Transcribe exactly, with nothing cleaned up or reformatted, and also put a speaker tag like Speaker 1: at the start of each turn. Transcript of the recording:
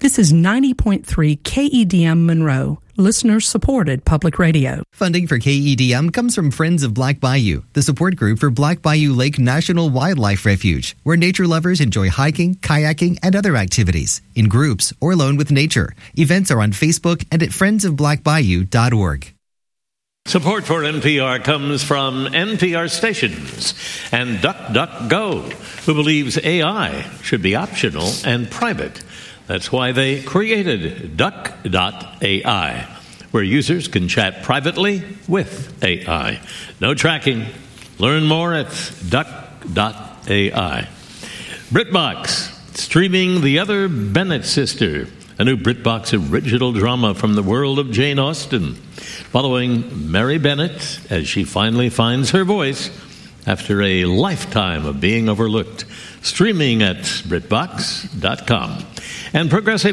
Speaker 1: This is ninety point three K E D M Monroe, listener-supported public radio.
Speaker 2: Funding for K E D M comes from Friends of Black Bayou, the support group for Black Bayou Lake National Wildlife Refuge, where nature lovers enjoy hiking, kayaking, and other activities, in groups or alone with nature. Events are on Facebook and at friends of black bayou dot org.
Speaker 3: Support for N P R comes from N P R stations and DuckDuckGo, who believes A I should be optional and private. That's why they created Duck dot A I, where users can chat privately with A I. No tracking. Learn more at Duck dot A I. BritBox, streaming The Other Bennett Sister, a new BritBox original drama from the world of Jane Austen, following Mary Bennett as she finally finds her voice after a lifetime of being overlooked. Streaming at Brit Box dot com. And Progressive